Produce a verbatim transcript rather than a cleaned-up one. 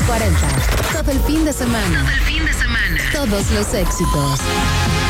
cuarenta. Todo el fin de semana. Todo el fin de semana. Todos los éxitos.